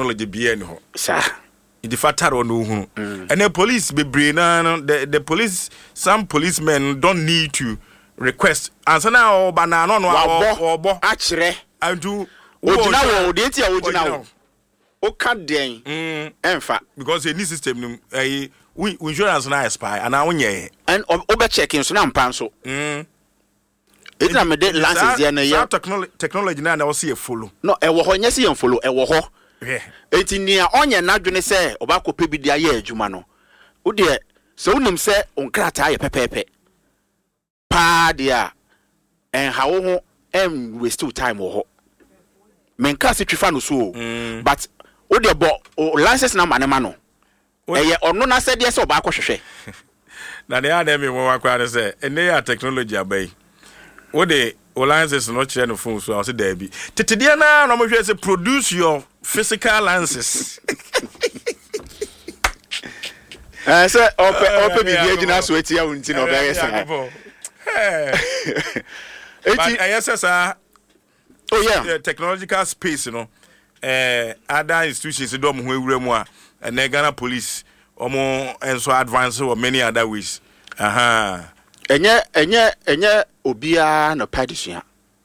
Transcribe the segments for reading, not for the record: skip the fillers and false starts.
technology be any ho. Sir. The fatter or no who. And the police be brain the police some policemen don't need to request. Answer now banana or bo actually and do original o can den enfa because any system we insurance na expire and now nye and over checking so na mpan so it na me de license there na ya technology na o see follow no e wo ho nya see follow e wo ho enti nia onye na dwene se obakopɛ bi dia ye adwuma no wo de so wonim se onkrata ye pepepe pa dia en ha wo ho em waste time wo ho menka se twifa no so but wo de bo license number ne ma no eye ono na se de se obakɔhwehwɛ na ne ada me wo akwa ne se ene ya technology abai wo de license no kire no phone so I say there be tetede na no mo hwe se produce your physical licenses say ope bi bi agina so etia wonti no be yes but ISSR oh yeah the technological space you know other institutions do mo ewura mu a and Ghana police omo enso advance or many other ways enye obia no padisua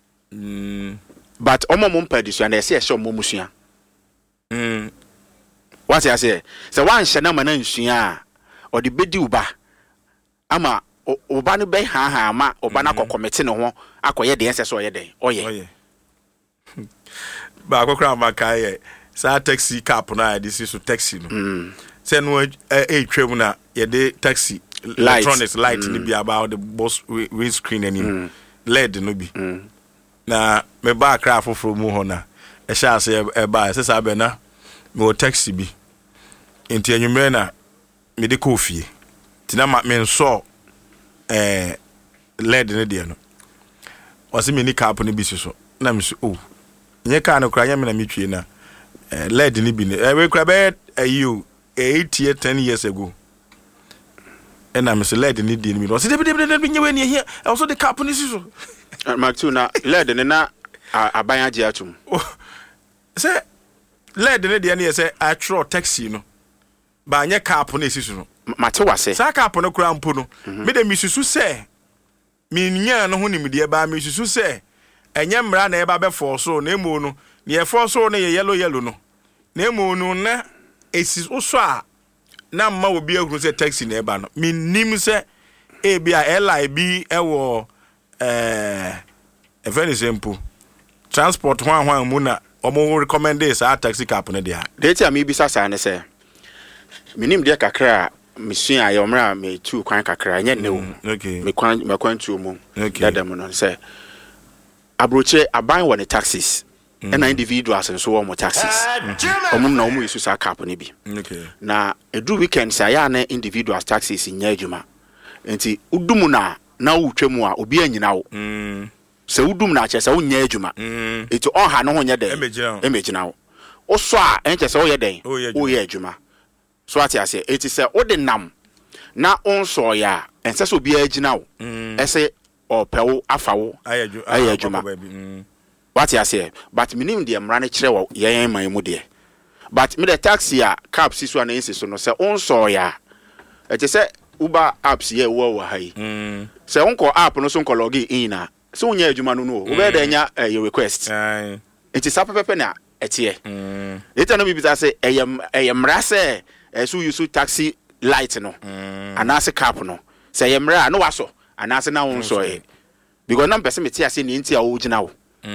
but omo mum padisua na ese ese omo musua what you say one shana mana nsua or the bedi uba ama uba no be ha ama uba na kokomete ne ho akoye de ese so ye den oye ba akokra makaye sa taxi cap na this is taxi no say no twem na ye de taxi electronics light ni be about the bus windscreen any LED no bi na me ba akra foforo mu ho na e sha se e ba se sa be na me taxi bi enti anwumre na me de kofie tina ma me nso LED ne de no wase me ni cap ne bi so na me so nye ka no kra nya me na me twie na LED ne bi ne we kra be 10 years ago and I'm LED ne de me wase de nye we ne here also the cap ne so Mark 2 na LED ne na aban age atum say LED ne de ne say atro taxi no ba nye cap ne sisu no mate wase sa cap no kra mpo no me de misusu say me nya no ho nim de ba misusu say enye mra na e ba be force na emu no ne e force no ye yellow no na emu no na esi so a na mma obi ahuru say taxi na e ba no me nim say e bia LIB e wo a very simple transport hwan mu na omo recommend this taxi cap no dia de tia me bisa sa ne say minim de kakra misua ayomra me tu kwan kakra nye ne wo okay me kwan tu mu dada mu no say abroche aban wo ne taxis and individuals and so on taxis omum na omu isu sa cap ne bi okay na edu weekend say ya na individuals taxis nya adwuma enti udumu na utwemu a obi anyina wo se udum na chese wo nya adwuma enti on ha no ho nya den emegina wo oso a enche se wo ye den wo ye adwuma so ati ase enti se wo de nam na onso ya ense se obi agina wo ese opewo afawo aye adwuma what you say but minim de mra ne kire wo yen man mu de but me the taxi a cab si so na ense so no se onso ya eti se Uber apps ye wo hai se onko app no so onko log in na se wonya adwuma no no wo be da nya your request enti sa pepe na etie eta no bibita se eyemra se so use taxi light no anase cap no se eyemra no waso anase na won so because na person metia se ni enti a wo gina wo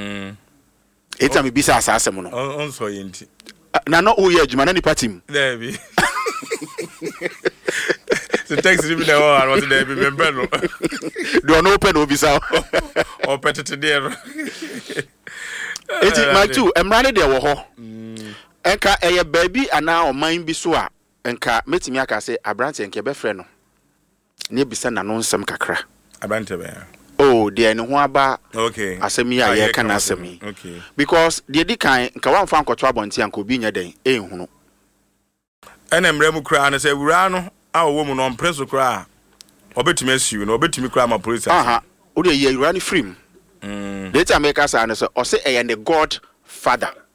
eta me bisa asase mo no on so yenti na no wo ye adwuma na ni party m there be the taxi be there or what there be member no do no open obisa o petete there eti my two emrane de wo ho enka eye baabi ana oman bi so a enka metimi aka se abrante enke be frɛ no ne bisa na no nsɛm kakra abrante be oh de ne ho aba okay asɛmi a ye kana asɛmi okay because de di kan nka wan fa nkɔto abɔnte anka obi nya den ehunu ena mremu kra na se wura no a wo mu no mpreso kra obetumi asiu no obetumi kra ma police o de ye wura ni free de ta make us say o say e the God father